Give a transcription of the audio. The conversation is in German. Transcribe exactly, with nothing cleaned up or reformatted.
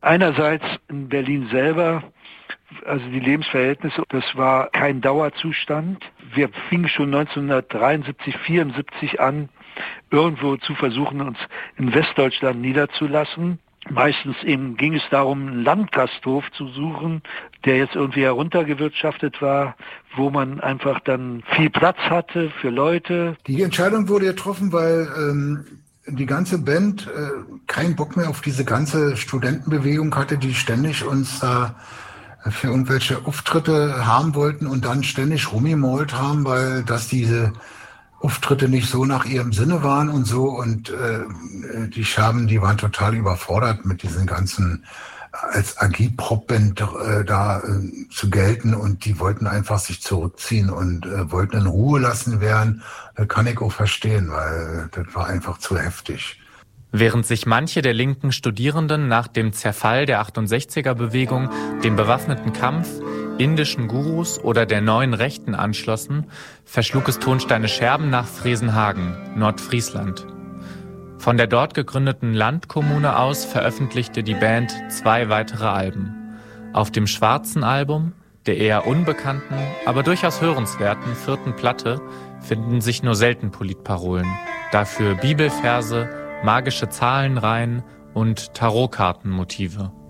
Einerseits in Berlin selber, also die Lebensverhältnisse, das war kein Dauerzustand. Wir fingen schon neunzehnhundertdreiundsiebzig, vierundsiebzig an, irgendwo zu versuchen, uns in Westdeutschland niederzulassen. Meistens eben ging es darum, einen Landgasthof zu suchen, der jetzt irgendwie heruntergewirtschaftet war, wo man einfach dann viel Platz hatte für Leute. Die Entscheidung wurde getroffen, weil ähm, die ganze Band äh, keinen Bock mehr auf diese ganze Studentenbewegung hatte, die ständig uns da äh, für irgendwelche Auftritte haben wollten und dann ständig rumgemalt haben, weil das diese Auftritte nicht so nach ihrem Sinne waren und so. Und äh, die Scherben, die waren total überfordert mit diesen ganzen, als Agitprop-Band äh, da äh, zu gelten. Und die wollten einfach sich zurückziehen und äh, wollten in Ruhe lassen werden. Das kann ich auch verstehen, weil das war einfach zu heftig. Während sich manche der linken Studierenden nach dem Zerfall der achtundsechziger-Bewegung dem bewaffneten Kampf, indischen Gurus oder der neuen Rechten anschlossen, verschlug es Tonsteine Scherben nach Fresenhagen, Nordfriesland. Von der dort gegründeten Landkommune aus veröffentlichte die Band zwei weitere Alben. Auf dem schwarzen Album, der eher unbekannten, aber durchaus hörenswerten vierten Platte, finden sich nur selten Politparolen, dafür Bibelverse, magische Zahlenreihen und Tarotkartenmotive.